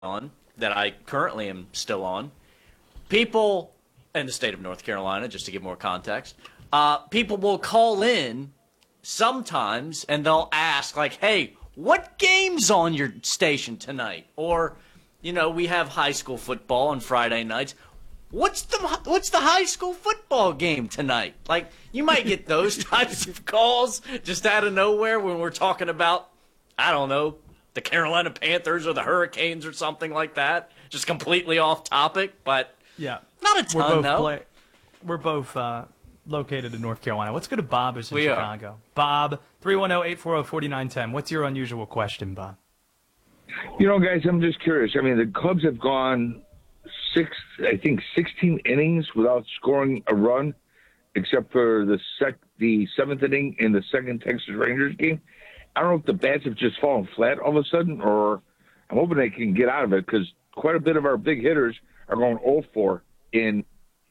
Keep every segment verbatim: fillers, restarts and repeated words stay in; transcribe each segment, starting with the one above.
on, that I currently am still on, people in the state of North Carolina, just to give more context, uh, people will call in sometimes and they'll ask, like, hey, what game's on your station tonight? Or, you know, we have high school football on Friday nights. What's the what's the high school football game tonight? Like, you might get those types of calls just out of nowhere when we're talking about, I don't know, the Carolina Panthers or the Hurricanes or something like that. Just completely off topic, but yeah, not a ton, we're both though. Play, we're both uh, located in North Carolina. Let's go to Bob, who's in we Chicago. Are. Bob, three one zero, eight four zero, four nine one zero. What's your unusual question, Bob? You know, guys, I'm just curious. I mean, the Cubs have gone six, I think, sixteen innings without scoring a run, except for the sec, the seventh inning in the second Texas Rangers game. I don't know if the bats have just fallen flat all of a sudden, or I'm hoping they can get out of it because quite a bit of our big hitters are going oh four in.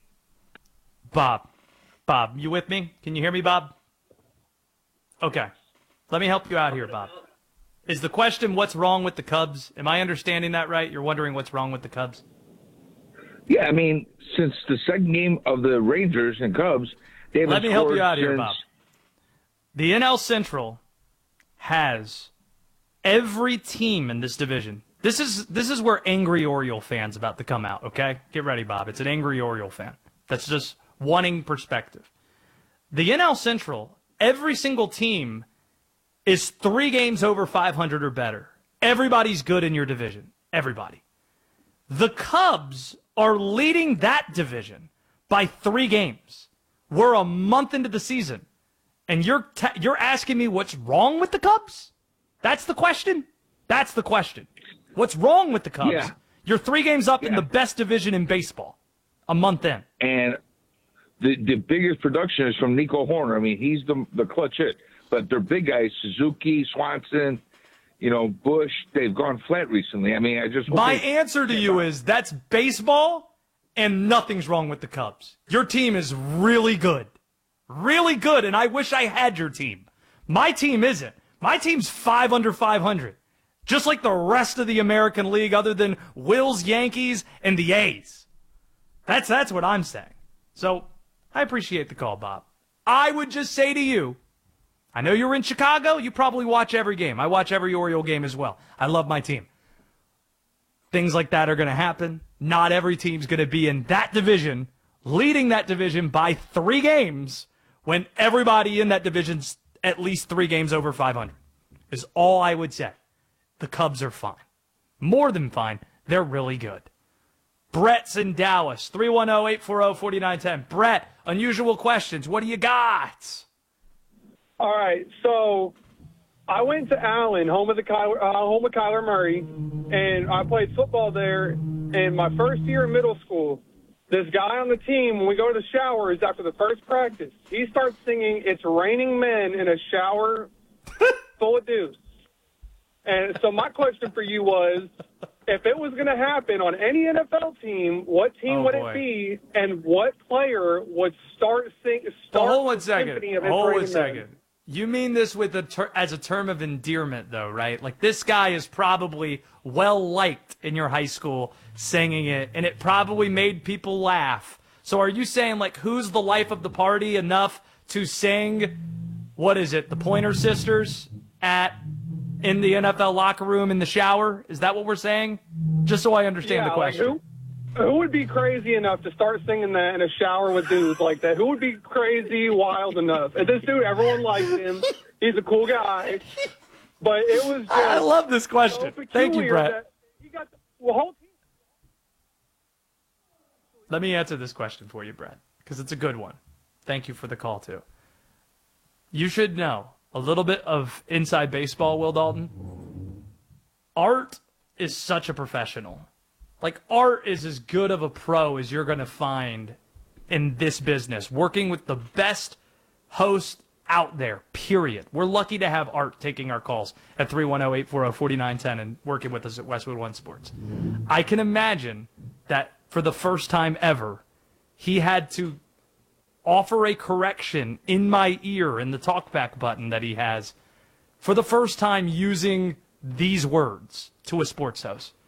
Bob, Bob, you with me? Can you hear me, Bob? Okay. Let me help you out here, Bob. Is the question what's wrong with the Cubs? Am I understanding that right? You're wondering what's wrong with the Cubs? Yeah, I mean, since the second game of the Rangers and Cubs, they haven't Let me help you out since... here, Bob. The N L Central has every team in this division. This is this is where angry Oriole fans about to come out, okay? Get ready, Bob. It's an angry Oriole fan that's just wanting perspective. The N L Central, every single team is three games over five hundred or better. Everybody's good in your division. Everybody. The Cubs are leading that division by three games. We're a month into the season. And you're ta- you're asking me what's wrong with the Cubs? That's the question? That's the question. What's wrong with the Cubs? Yeah. You're three games up yeah. in the best division in baseball a month in. And the the biggest production is from Nico Horner. I mean, he's the the clutch hit. But their big guys, Suzuki, Swanson, you know, Bush, they've gone flat recently. I mean, I just... My answer to you is that's baseball and nothing's wrong with the Cubs. Your team is really good. Really good, and I wish I had your team. My team isn't. My team's five under five hundred. Just like the rest of the American League other than Will's Yankees and the A's. That's that's what I'm saying. So, I appreciate the call, Bob. I would just say to you, I know you're in Chicago. You probably watch every game. I watch every Oriole game as well. I love my team. Things like that are going to happen. Not every team's going to be in that division, leading that division by three games when everybody in that division's at least three games over five hundred, is all I would say. The Cubs are fine. More than fine. They're really good. Brett's in Dallas, three one zero, eight four zero, four nine one zero. Brett, unusual questions. What do you got? All right, so I went to Allen, home of the Kyler, uh, home of Kyler Murray, and I played football there. And my first year in middle school, this guy on the team, when we go to the showers after the first practice, he starts singing "It's Raining Men" in a shower full of dudes. And so my question for you was, if it was going to happen on any N F L team, what team Oh, would boy. it be, and what player would start sing? So Start hold one the second. symphony of It's Hold one Raining Men? second. You mean this with a ter- as a term of endearment, though, right? Like, this guy is probably well-liked in your high school singing it, and it probably made people laugh. So are you saying, like, who's the life of the party enough to sing, what is it, the Pointer Sisters at in the N F L locker room in the shower? Is that what we're saying? Just so I understand Yeah, the question. Like who, who would be crazy enough to start singing that in a shower with dudes like that? Who would be crazy, wild enough? And this dude, everyone likes him. He's a cool guy. But it was just I love this question. so Thank you, peculiar Brett. that He got the well, whole team. Let me answer this question for you, Brett, because it's a good one. Thank you for the call, too. You should know a little bit of inside baseball, Will Dalton. Art is such a professional. Like, Art is as good of a pro as you're going to find in this business, working with the best host out there, period. We're lucky to have Art taking our calls at three one zero, eight four zero, four nine one zero and working with us at Westwood One Sports. I can imagine that for the first time ever, he had to offer a correction in my ear in the talkback button that he has for the first time using these words to a sports host.